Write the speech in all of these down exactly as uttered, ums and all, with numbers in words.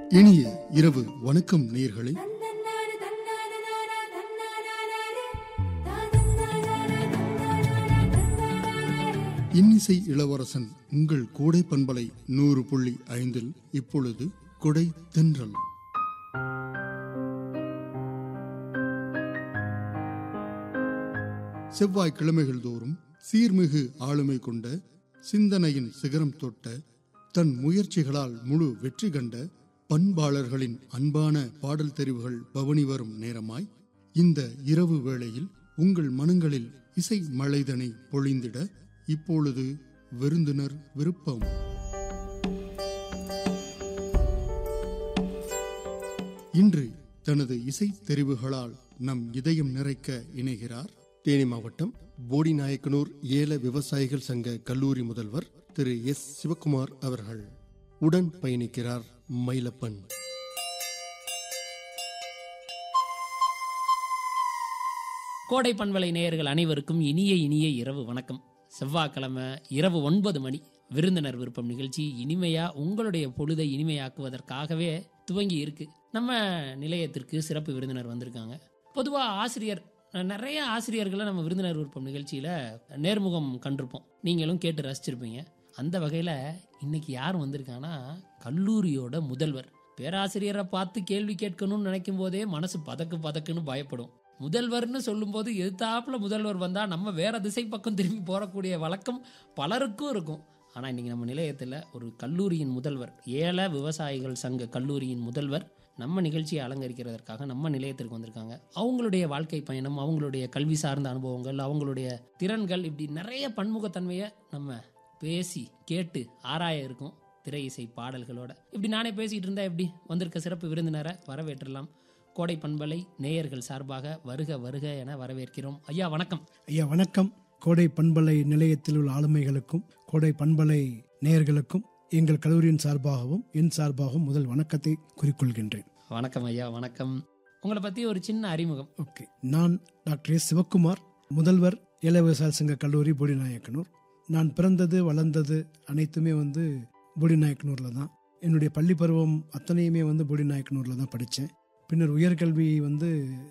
இனிய இரவு வணக்கம் நேயர்களே. இன்னிசை இளவரசன் உங்கள் கோடை பண்பலை நூறு புள்ளி ஐந்தில் இப்பொழுது கொடை தென்றல். செவ்வாய் கிழமைகள் தோறும் சீர்மிகு ஆளுமை கொண்ட, சிந்தனையின் சிகரம் தொட்ட, தன் முயற்சிகளால் முழு வெற்றி கண்ட பண்பாளர்களின் அன்பான பாடல் தெரிவுகள் பவனி வரும் நேரமாய் இந்த இரவு வேளையில் உங்கள் மனங்களில் இசை மழைதனை பொழிந்திட இப்பொழுது விருந்தினர் விருப்பம். இன்று தனது இசை தெரிவுகளால் நம் இதயம் நிறைக்க இணைகிறார் தேனி மாவட்டம் போடிநாயக்கனூர் ஏல விவசாயிகள் சங்க கல்லூரி முதல்வர் திரு எஸ் சிவக்குமார் அவர்கள். உடன் பயணிக்கிறார் மயிலப்பன். கோடை பண்பலை நேயர்கள் அனைவருக்கும் இனிய இனிய இரவு வணக்கம். செவ்வாய்க்கிழமை இரவு ஒன்பது மணி விருந்தினர் விருப்பம் நிகழ்ச்சி இனிமையா உங்களுடைய பொழுதை இனிமையாக்குவதற்காகவே துவங்கி இருக்கு. நம்ம நிலையத்திற்கு சிறப்பு விருந்தினர் வந்திருக்காங்க. பொதுவாக ஆசிரியர் நிறைய ஆசிரியர்களை நம்ம விருந்தினர் விருப்பம் நிகழ்ச்சியில நேர்முகம் கண்டிருப்போம், நீங்களும் கேட்டு ரசிச்சிருப்பீங்க. அந்த வகையில இன்னைக்கு யார் வந்திருக்காங்கன்னா, கல்லூரியோட முதல்வர். பேராசிரியரை பார்த்து கேள்வி கேட்கணும்னு நினைக்கும் போதே மனசு பதக்கு பதக்குன்னு பயப்படும். முதல்வர்னு சொல்லும் போது எதிர்த்தாப்புல முதல்வர் வந்தா நம்ம வேற திசை பக்கம் திரும்பி போறக்கூடிய வழக்கம் பலருக்கும் இருக்கும். ஆனா இன்னைக்கு நம்ம நிலையத்துல ஒரு கல்லூரியின் முதல்வர், ஏல விவசாயிகள் சங்க கல்லூரியின் முதல்வர் நம்ம நிகழ்ச்சியை அலங்கரிக்கிறதற்காக நம்ம நிலையத்திற்கு வந்திருக்காங்க. அவங்களுடைய வாழ்க்கை பயணம், அவங்களுடைய கல்வி சார்ந்த அனுபவங்கள், அவங்களுடைய திறன்கள், இப்படி நிறைய பன்முகத்தன்மையை நம்ம பேசி கேட்டு ஆராய இருக்கும் திரை இசை பாடல்களோட. இப்படி நானே பேசிட்டு இருந்தா எப்படி? வந்திருக்க சிறப்பு விருந்தினரை வரவேற்றலாம். கோடை பண்பலை நேயர்கள் சார்பாக வருக வருக என வரவேற்கிறோம். ஐயா வணக்கம். ஐயா வணக்கம். கோடை பண்பலை நிலையத்தில் உள்ள ஆளுமைகளுக்கும் கோடை பண்பலை நேயர்களுக்கும் எங்கள் கல்லூரியின் சார்பாகவும் என் சார்பாகவும் முதல் வணக்கத்தை குறிக்கொள்கின்றேன். வணக்கம் ஐயா வணக்கம். உங்களை பத்தி ஒரு சின்ன அறிமுகம். ஓகே, நான் டாக்டர் எஸ் சிவக்குமார், முதல்வர் ஏல விவசாய சங்க கல்லூரி போடிநாயக்கனூர். நான் பிறந்தது வளர்ந்தது அனைத்துமே வந்து போடிநாயக்கனூரில் தான். என்னுடைய பள்ளி பருவம் அத்தனையுமே வந்து போடிநாயக்கனூரில் தான் படித்தேன். பின்னர் உயர்கல்வி வந்து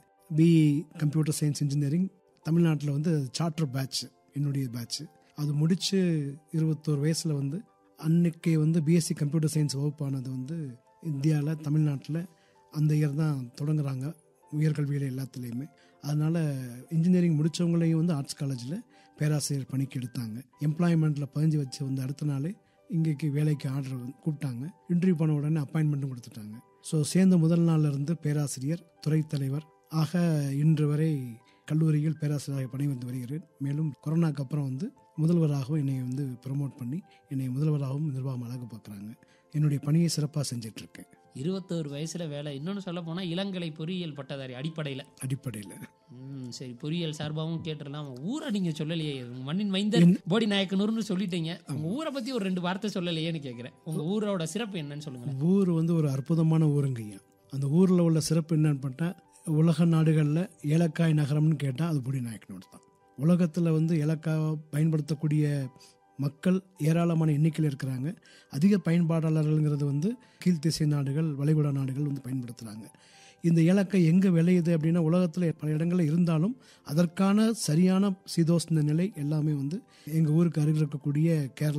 பிஇ கம்ப்யூட்டர் சயின்ஸ் இன்ஜினியரிங் தமிழ்நாட்டில் வந்து சார்ட்டர் பேட்ச், என்னுடைய பேட்ச். அது முடித்து இருபத்தோரு வயசில் வந்து அன்னைக்கு வந்து பிஎஸ்சி கம்ப்யூட்டர் சயின்ஸ் வகுப்பானது வந்து இந்தியாவில் தமிழ்நாட்டில் அந்த இயர் தான் தொடங்குறாங்க உயர்கல்வியில் எல்லாத்துலேயுமே. அதனால் இன்ஜினியரிங் முடித்தவங்களையும் வந்து ஆர்ட்ஸ் காலேஜில் பேராசிரியர் பணிக்கு எடுத்தாங்க. எம்ப்ளாய்மெண்ட்டில் பதிஞ்சு வச்சு வந்து அடுத்த நாள் இங்கேக்கு வேலைக்கு ஆர்டர் கூப்பிட்டாங்க. இன்டர்வியூ பண்ண உடனே அப்பாயின்மெண்ட்டும் கொடுத்துட்டாங்க. ஸோ சேர்ந்த முதல் நாளிலிருந்து பேராசிரியர், துறை தலைவர் ஆக இன்று வரை கல்லூரியில் பேராசிரியராக பணிபுரிந்து வருகிறேன். மேலும் கொரோனாக்கு அப்புறம் வந்து முதல்வராகவும் என்னை வந்து ப்ரமோட் பண்ணி என்னை முதல்வராகவும் நிர்வாகம் அழகு பார்க்குறாங்க. என்னுடைய பணியை சிறப்பாக செஞ்சிட்ருக்கேன். இருபத்தோரு வயசுல வேலை. இன்னொன்று சொல்ல போனால் இளங்கலை பொறியியல் பட்டதாரி அடிப்படையில் அடிப்படையில் ம் சரி, பொறியியல் சார்பாகவும் கேட்டுடலாம். ஊரை நீங்கள் சொல்லலையே, மண்ணின் மைந்தர் போடிநாயக்கனூர்னு சொல்லிட்டீங்க. உங்கள் ஊரை பற்றி ஒரு ரெண்டு வார்த்தை சொல்லலையேன்னு கேட்குறேன். உங்கள் ஊரோட சிறப்பு என்னன்னு சொல்லுங்கள். ஊர் வந்து ஒரு அற்புதமான ஊருங்கய்யா. அந்த ஊரில் உள்ள சிறப்பு என்னன்னு பார்த்தா, உலக நாடுகளில் ஏலக்காய் நகரம்னு கேட்டால் அது போடிநாயக்கனூர் தான். உலகத்தில் வந்து ஏலக்காய் பயன்படுத்தக்கூடிய மக்கள் ஏராளமான எண்ணிக்கையில் இருக்கிறாங்க. அதிக பயன்பாட்டாளர்கள்ங்கிறது வந்து கீழ்த்திசை நாடுகள், வளைகுடா நாடுகள் வந்து பயன்படுத்துகிறாங்க. இந்த ஏலக்காய் எங்கே விளையுது அப்படின்னா, உலகத்தில் பல இடங்களில் இருந்தாலும் அதற்கான சரியான சீதோஷ்ண நிலை எல்லாமே வந்து எங்கள் ஊருக்கு அருகில் இருக்கக்கூடிய கேரளா